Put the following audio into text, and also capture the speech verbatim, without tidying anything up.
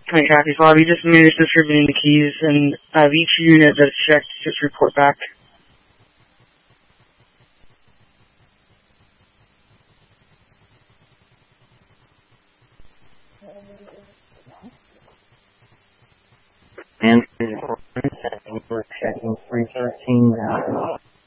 Hi, Kathy's Lobby. Just finished distributing the keys, and of each unit that's checked, just report back. And we're checking three thirteen now.